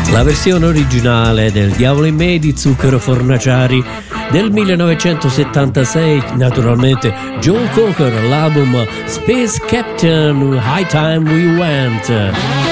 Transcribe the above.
La versione originale del Diavolo in me di Zucchero Fornaciari del 1976, naturalmente Joe Cocker, l'album Space Captain, High Time We Went.